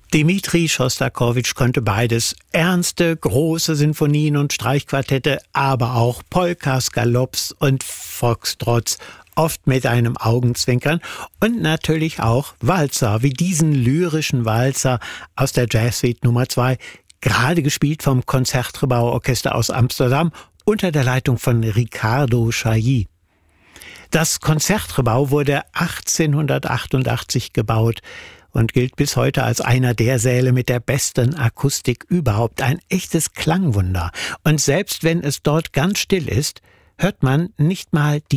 Dmitri Schostakowitsch konnte beides. Ernste, große Sinfonien und Streichquartette, aber auch Polkas, Galopps und Foxtrots, oft mit einem Augenzwinkern, und natürlich auch Walzer, wie diesen lyrischen Walzer aus der Jazzsuite Nummer 2, gerade gespielt vom Concertgebouw-Orchester aus Amsterdam unter der Leitung von Ricardo Chailly. Das Concertgebouw wurde 1888 gebaut und gilt bis heute als einer der Säle mit der besten Akustik überhaupt. Ein echtes Klangwunder. Und selbst wenn es dort ganz still ist, hört man nicht mal die